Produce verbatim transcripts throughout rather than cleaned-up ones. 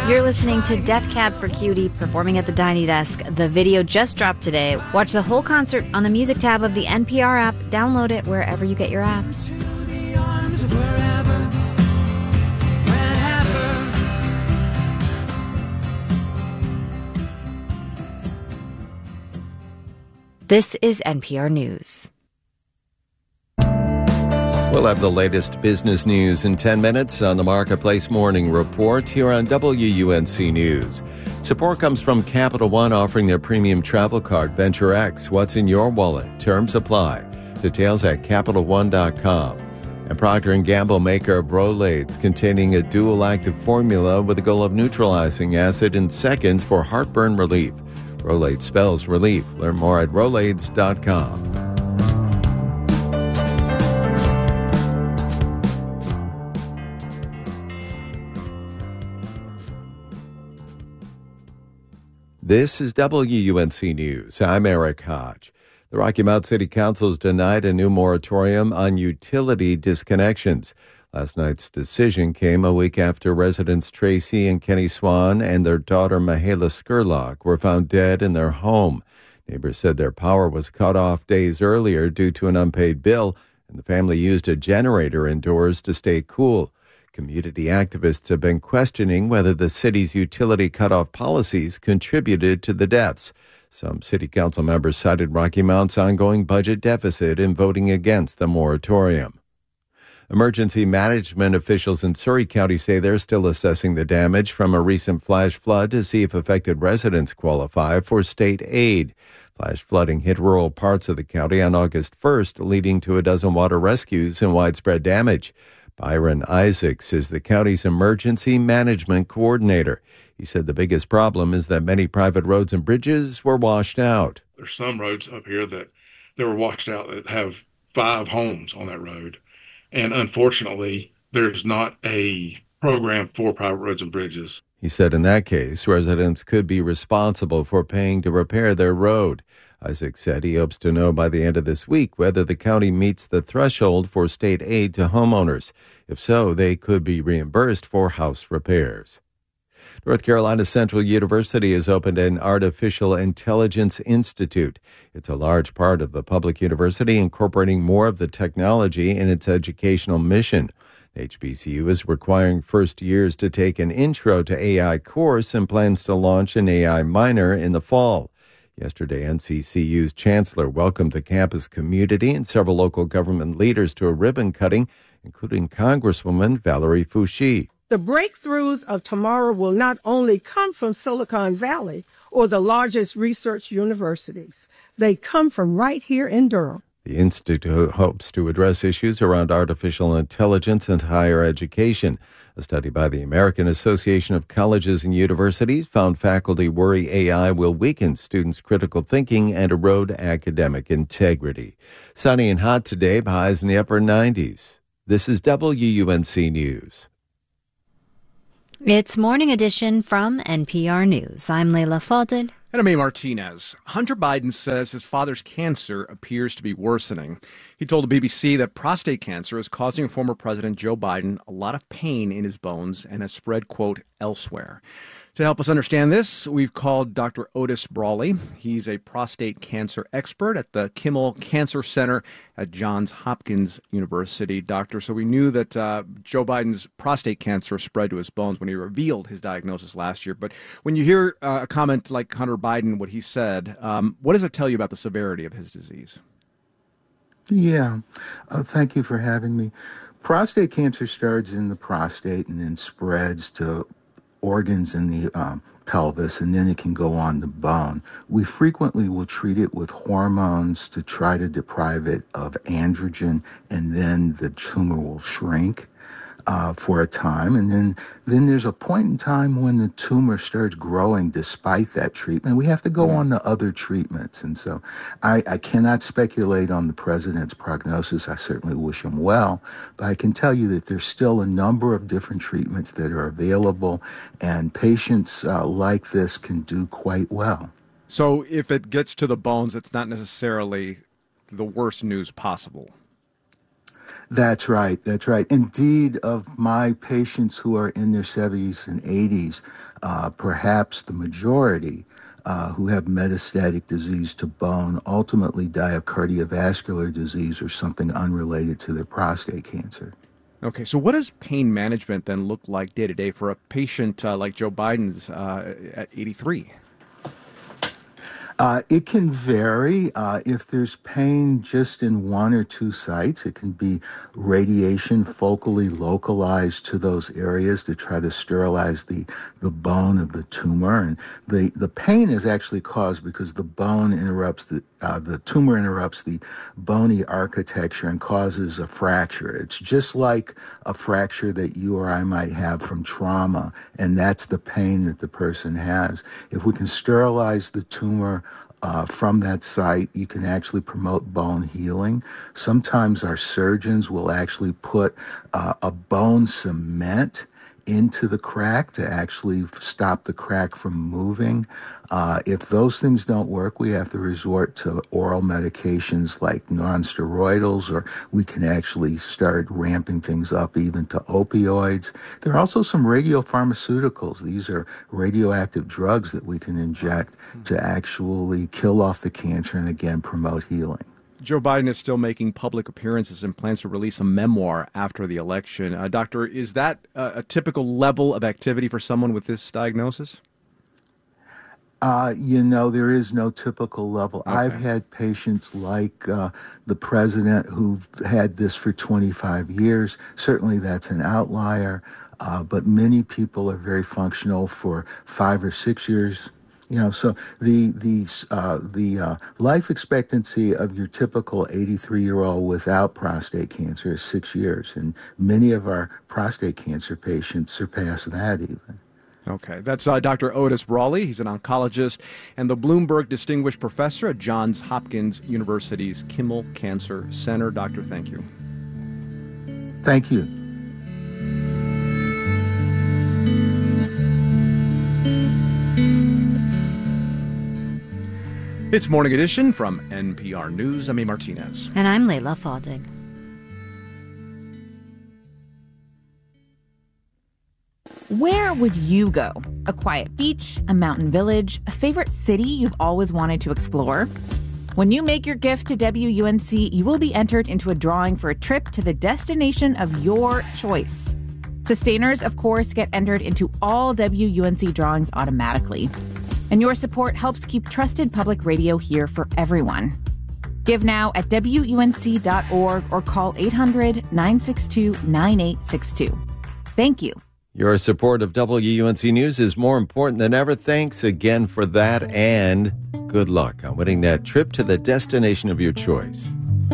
You're listening to Death Cab for Cutie performing at the Tiny Desk. The video just dropped today. Watch the whole concert on the music tab of the N P R app. Download it wherever you get your apps. This is N P R News. We'll have the latest business news in ten minutes on the Marketplace Morning Report here on W U N C News. Support comes from Capital One offering their premium travel card, Venture X. What's in your wallet? Terms apply. Details at Capital One dot com. And Procter and Gamble, maker of Rolaids, containing a dual active formula with the goal of neutralizing acid in seconds for heartburn relief. Rolaids spells relief. Learn more at Rolaids dot com. This is W U N C News. I'm Eric Hodge. The Rocky Mount City Council has denied a new moratorium on utility disconnections. Last night's decision came a week after residents Tracy and Kenny Swan and their daughter Mahala Skurlock were found dead in their home. Neighbors said their power was cut off days earlier due to an unpaid bill, and the family used a generator indoors to stay cool. Community activists have been questioning whether the city's utility cutoff policies contributed to the deaths. Some city council members cited Rocky Mount's ongoing budget deficit in voting against the moratorium. Emergency management officials in Surrey County say they're still assessing the damage from a recent flash flood to see if affected residents qualify for state aid. Flash flooding hit rural parts of the county on August first, leading to a dozen water rescues and widespread damage. Byron Isaacs is the county's emergency management coordinator. He said the biggest problem is that many private roads and bridges were washed out. There's some roads up here that, that were washed out that have five homes on that road. And unfortunately, there's not a program for private roads and bridges. He said in that case, residents could be responsible for paying to repair their road. Isaac said he hopes to know by the end of this week whether the county meets the threshold for state aid to homeowners. If so, they could be reimbursed for house repairs. North Carolina Central University has opened an Artificial Intelligence Institute. It's a large part of the public university, incorporating more of the technology in its educational mission. H B C U is requiring first years to take an Intro to A I course and plans to launch an A I minor in the fall. Yesterday, N C C U's chancellor welcomed the campus community and several local government leaders to a ribbon cutting, including Congresswoman Valerie Foushee. The breakthroughs of tomorrow will not only come from Silicon Valley or the largest research universities. They come from right here in Durham. The institute hopes to address issues around artificial intelligence and higher education. A study by the American Association of Colleges and Universities found faculty worry A I will weaken students' critical thinking and erode academic integrity. Sunny and hot today, highs in the upper nineties. This is W U N C News. It's Morning Edition from N P R News. I'm Layla Fadel. And I'm A. Martinez. Hunter Biden says his father's cancer appears to be worsening. He told the B B C that prostate cancer is causing former President Joe Biden a lot of pain in his bones and has spread, quote, elsewhere. To help us understand this, we've called Doctor Otis Brawley. He's a prostate cancer expert at the Kimmel Cancer Center at Johns Hopkins University. Doctor, so we knew that uh, Joe Biden's prostate cancer spread to his bones when he revealed his diagnosis last year. But when you hear uh, a comment like Hunter Biden, what he said, um, what does it tell you about the severity of his disease? Yeah, uh, thank you for having me. Prostate cancer starts in the prostate and then spreads to organs in the um, pelvis, and then it can go on the bone. We frequently will treat it with hormones to try to deprive it of androgen, and then the tumor will shrink uh, for a time. And then, then there's a point in time when the tumor starts growing despite that treatment. We have to go on to other treatments. And so I, I cannot speculate on the president's prognosis. I certainly wish him well, but I can tell you that there's still a number of different treatments that are available, and patients uh, like this can do quite well. So if it gets to the bones, it's not necessarily the worst news possible. That's right. That's right. Indeed, of my patients who are in their seventies and eighties, uh, perhaps the majority uh, who have metastatic disease to bone ultimately die of cardiovascular disease or something unrelated to their prostate cancer. Okay, so what does pain management then look like day to day for a patient uh, like Joe Biden's uh, at eighty-three? Uh, it can vary. Uh, if there's pain just in one or two sites, it can be radiation focally localized to those areas to try to sterilize the, the bone of the tumor. And the, the pain is actually caused because the bone interrupts the, uh, the tumor interrupts the bony architecture and causes a fracture. It's just like a fracture that you or I might have from trauma, and that's the pain that the person has. If we can sterilize the tumor Uh, from that site, you can actually promote bone healing. Sometimes our surgeons will actually put uh, a bone cement into the crack to actually stop the crack from moving. Uh, if those things don't work, we have to resort to oral medications like non-steroidals, or we can actually start ramping things up even to opioids. There are also some radiopharmaceuticals. These are radioactive drugs that we can inject to actually kill off the cancer and again promote healing. Joe Biden is still making public appearances and plans to release a memoir after the election. Uh, doctor, is that uh, a typical level of activity for someone with this diagnosis? Uh, you know, there is no typical level. Okay. I've had patients like uh, the president who've had this for twenty-five years. Certainly that's an outlier, uh, but many people are very functional for five or six years. You know, so the the uh, the uh, life expectancy of your typical eighty-three-year-old without prostate cancer is six years, and many of our prostate cancer patients surpass that even. Okay, that's uh, Doctor Otis Brawley. He's an oncologist and the Bloomberg Distinguished Professor at Johns Hopkins University's Kimmel Cancer Center. Doctor, thank you. Thank you. It's Morning Edition from N P R News. I'm A. Martinez. And I'm Layla Faudig. Where would you go? A quiet beach, a mountain village, a favorite city you've always wanted to explore? When you make your gift to W U N C, you will be entered into a drawing for a trip to the destination of your choice. Sustainers, of course, get entered into all W U N C drawings automatically. And your support helps keep trusted public radio here for everyone. Give now at W U N C dot org or call eight hundred, nine six two, nine eight six two. Thank you. Your support of W U N C News is more important than ever. Thanks again for that, and good luck on winning that trip to the destination of your choice.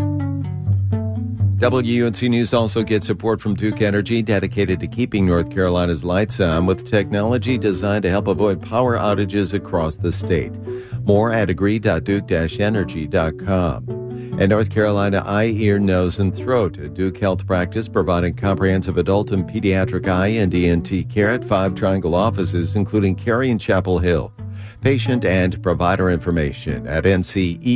W U N C News also gets support from Duke Energy, dedicated to keeping North Carolina's lights on with technology designed to help avoid power outages across the state. More at agree dot duke dash energy dot com. And North Carolina Eye, Ear, Nose, and Throat, a Duke Health practice providing comprehensive adult and pediatric eye and E N T care at five Triangle offices, including Cary and Chapel Hill. Patient and provider information at N C E